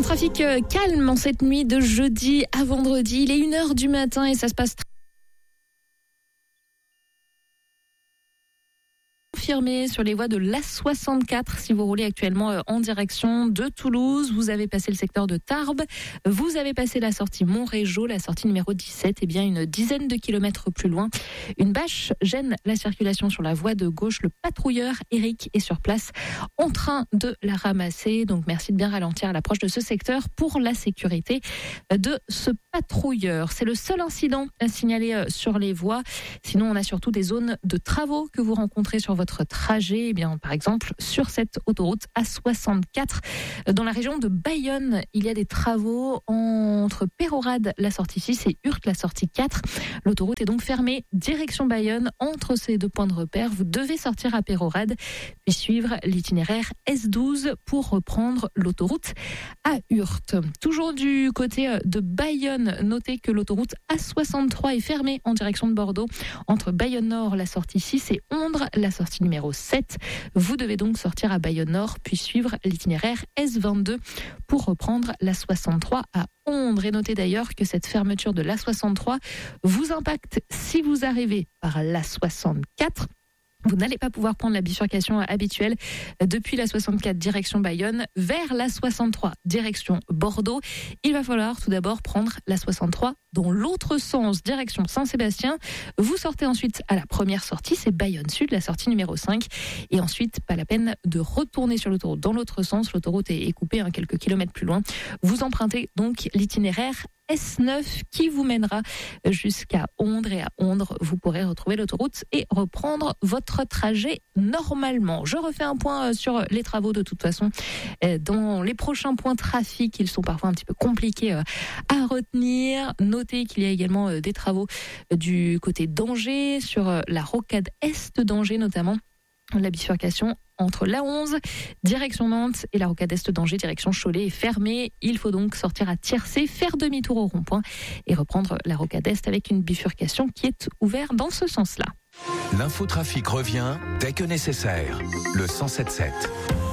Un trafic calme en cette nuit de jeudi à vendredi. Il est 1h du matin et ça se passe confirmé sur les voies de l'A64 si vous roulez actuellement en direction de Toulouse. Vous avez passé le secteur de Tarbes, vous avez passé la sortie Montrégeau, la sortie numéro 17, et bien une dizaine de kilomètres plus loin. Une bâche gêne la circulation sur la voie de gauche. Le patrouilleur Eric est sur place en train de la ramasser. Donc merci de bien ralentir à l'approche de ce secteur pour la sécurité de ce patrouilleur. C'est le seul incident à signaler sur les voies. Sinon, on a surtout des zones de travaux que vous rencontrez sur votre trajet. Eh bien, par exemple, sur cette autoroute A64, dans la région de Bayonne, il y a des travaux entre Pérorade, la sortie 6, et Hurte, la sortie 4. L'autoroute est donc fermée direction Bayonne. Entre ces deux points de repère, vous devez sortir à Pérorade, puis suivre l'itinéraire S12 pour reprendre l'autoroute à Hurte. Toujours du côté de Bayonne, notez que l'autoroute A63 est fermée en direction de Bordeaux, entre Bayonne Nord, la sortie 6, et Ondres, la sortie numéro 7. Vous devez donc sortir à Bayonne Nord, puis suivre l'itinéraire S22 pour reprendre la 63 à Ondres. Et notez d'ailleurs que cette fermeture de l'A63 vous impacte si vous arrivez par l'A64. Vous n'allez pas pouvoir prendre la bifurcation habituelle depuis la 64 direction Bayonne vers la 63 direction Bordeaux. Il va falloir tout d'abord prendre la 63 dans l'autre sens direction Saint-Sébastien. Vous sortez ensuite à la première sortie, c'est Bayonne Sud, la sortie numéro 5. Et ensuite, pas la peine de retourner sur l'autoroute dans l'autre sens. L'autoroute est coupée quelques kilomètres plus loin. Vous empruntez donc l'itinéraire S9 qui vous mènera jusqu'à Ondres, et à Ondres, vous pourrez retrouver l'autoroute et reprendre votre trajet normalement. Je refais un point sur les travaux de toute façon. Dans les prochains points trafic, ils sont parfois un petit peu compliqués à retenir. Notez qu'il y a également des travaux du côté d'Angers, sur la rocade Est d'Angers notamment. La bifurcation entre l'A11, direction Nantes, et la rocade Est d'Angers, direction Cholet, est fermée. Il faut donc sortir à Tiercé, faire demi-tour au rond-point et reprendre la rocade Est avec une bifurcation qui est ouverte dans ce sens-là. L'infotrafic revient dès que nécessaire. Le 107.7.